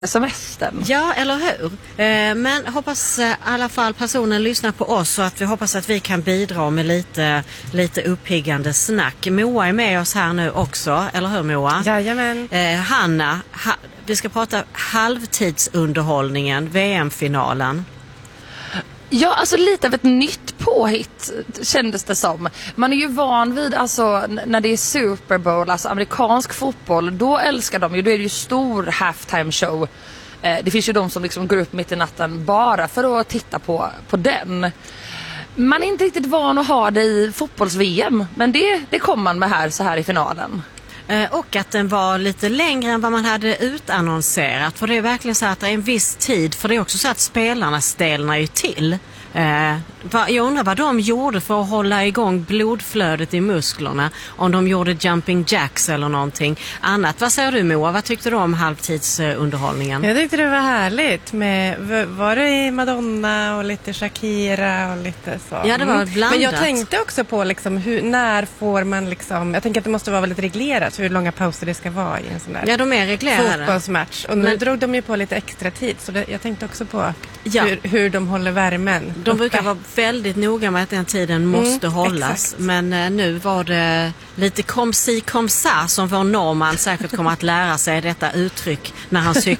semestern. Ja, eller hur? Men hoppas i alla fall personen lyssnar på oss, så att vi hoppas att vi kan bidra med lite uppiggande snack. Moa är med oss här nu också, eller hur Moa? Jajamän. Hanna, vi ska prata halvtidsunderhållningen, VM-finalen. Ja, alltså lite av ett nytt påhitt kändes det som. Man är ju van vid, alltså när det är Super Bowl, alltså amerikansk fotboll, då älskar de ju, då är det ju stor halftime show. Det finns ju de som liksom går upp mitt i natten bara för att titta på den. Man är inte riktigt van att ha det i fotbolls-VM, men det kom man med här så här i finalen. Och att den var lite längre än vad man hade utannonserat. För det är verkligen så att det är en viss tid. För det är också så att spelarna stelnar ju till. Jag undrar vad de gjorde för att hålla igång blodflödet i musklerna. Om de gjorde jumping jacks eller någonting annat. Vad säger du Moa? Vad tyckte du om halvtidsunderhållningen? Jag tyckte det var härligt. Var det Madonna och lite Shakira och lite så? Ja, det var blandat. Men jag tänkte också på liksom, när får man liksom... Jag tänker att det måste vara väldigt reglerat hur långa pauser det ska vara i en sån där de är reglerade. fotbollsmatch. Och nu drog de ju på lite extra tid. Så jag tänkte också på hur de håller värmen. De brukar vara väldigt noga med att den tiden måste hållas. Exakt. Men nu var det lite kom si kom sa, som vår norrman säkert kommer att lära sig detta uttryck när han